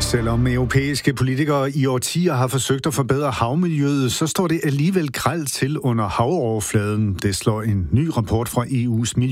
Selvom europæiske politikere i årtier har forsøgt at forbedre havmiljøet, så står det alligevel grelt til under havoverfladen. Det slår en ny rapport fra EU's